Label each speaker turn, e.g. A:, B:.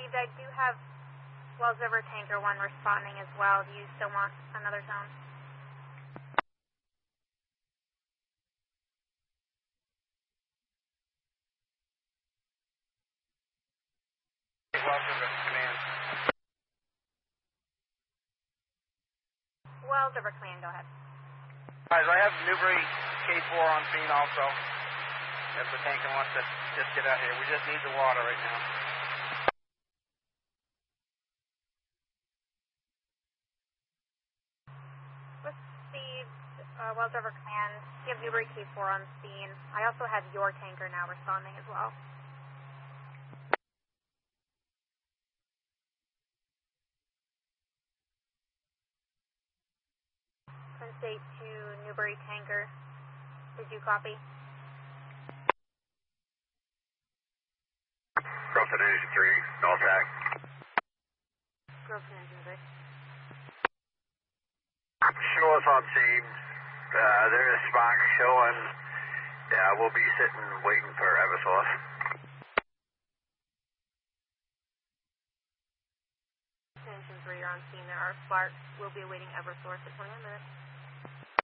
A: I do have Wells River Tanker 1 responding as well. Do you still want another zone?
B: Wells River Command.
A: Wells River Command, go ahead.
B: Guys, I have Newbury K4 on scene also. If the tanker wants to just get out here. We just need the water right now.
A: Received, Wells River Command. You have Newbury K4 on scene. I also have your tanker now responding as well. Twin State to Newbury Tanker. Did you copy?
C: Groveton Engine 3, null tag.
A: Groveton Engine 3.
C: Show us on scene. There is smoke showing. Yeah, we'll be sitting waiting for Eversource.
A: Engine 3 are on scene. There are sparks. We'll be awaiting Eversource at 21 minutes.